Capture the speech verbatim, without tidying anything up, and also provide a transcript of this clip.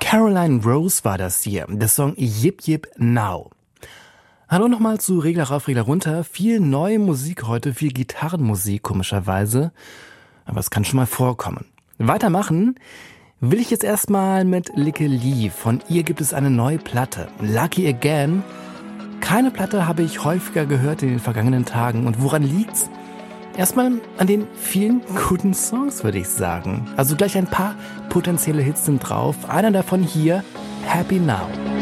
Caroline Rose war das hier, der Song Yip Yip Now. Hallo nochmal zu Regler rauf, Regler runter. Viel neue Musik heute, viel Gitarrenmusik komischerweise. Aber es kann schon mal vorkommen. Weitermachen will ich jetzt erstmal mit Lykke Li. Von ihr gibt es eine neue Platte, Lucky Again. Keine Platte habe ich häufiger gehört in den vergangenen Tagen. Und woran liegt's? Erstmal an den vielen guten Songs, würde ich sagen. Also gleich ein paar potenzielle Hits sind drauf. Einer davon hier, Happy Now.